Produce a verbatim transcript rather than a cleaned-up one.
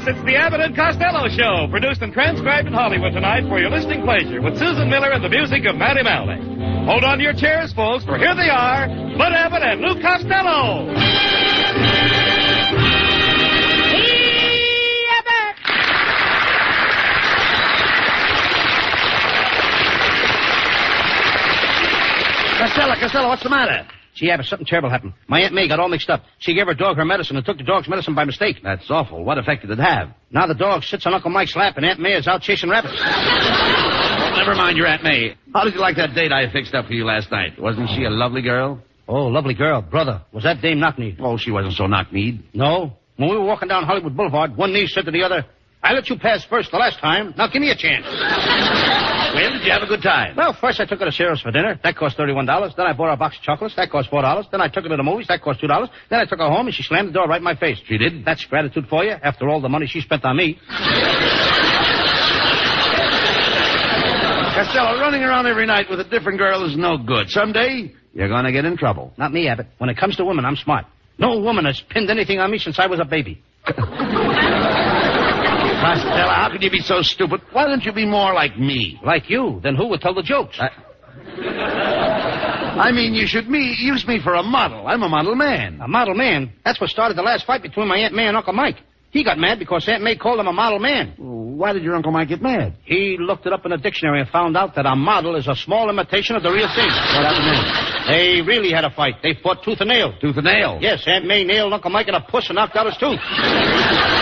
Yes, it's the Abbott and Costello Show, produced and transcribed in Hollywood tonight for your listening pleasure with Susan Miller and the music of Matty Malney. Hold on to your chairs, folks, for here they are, Bud Abbott and Lou Costello. Costello, Costello, what's the matter? Gee, Abbott, something terrible happened. My Aunt May got all mixed up. She gave her dog her medicine and took the dog's medicine by mistake. That's awful. What effect did it have? Now the dog sits on Uncle Mike's lap and Aunt May is out chasing rabbits. Well, never mind your Aunt May. How did you like that date I fixed up for you last night? Wasn't she a lovely girl? Oh, lovely girl. Brother, was that Dame Knock-Kneed? Oh, she wasn't so knock-kneed. No. When we were walking down Hollywood Boulevard, one knee said to the other, I let you pass first the last time. Now give me a chance. Well, did you have a good time? Well, first I took her to Cheryl's for dinner. That cost thirty-one dollars. Then I bought her a box of chocolates. That cost four dollars. Then I took her to the movies. That cost two dollars. Then I took her home and she slammed the door right in my face. She did? That's gratitude for you after all the money she spent on me. Costello, running around every night with a different girl is no good. Someday, you're going to get in trouble. Not me, Abbott. When it comes to women, I'm smart. No woman has pinned anything on me since I was a baby. Costello, how could you be so stupid? Why don't you be more like me? Like you? Then who would tell the jokes? I, I mean, you should me use me for a model. I'm a model man. A model man? That's what started the last fight between my Aunt May and Uncle Mike. He got mad because Aunt May called him a model man. Why did your Uncle Mike get mad? He looked it up in the dictionary and found out that a model is a small imitation of the real thing. What happened then? They really had a fight. They fought tooth and nail. Tooth and nail? Yes, Aunt May nailed Uncle Mike in a puss and knocked out his tooth.